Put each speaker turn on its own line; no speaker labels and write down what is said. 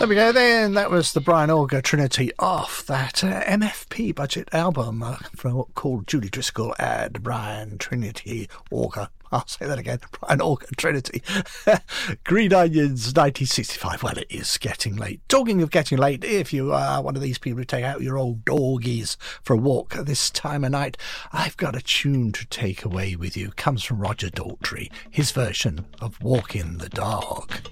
There we go then. That was the Brian Auger Trinity off that MFP budget album called Julie Driscoll and Brian Trinity Auger. I'll say that again. Brian Auger Trinity. Green Onions 1965. Well, it is getting late. Talking of getting late, if you are one of these people who take out your old doggies for a walk at this time of night, I've got a tune to take away with you. Comes from Roger Daltrey, his version of Walking the Dog.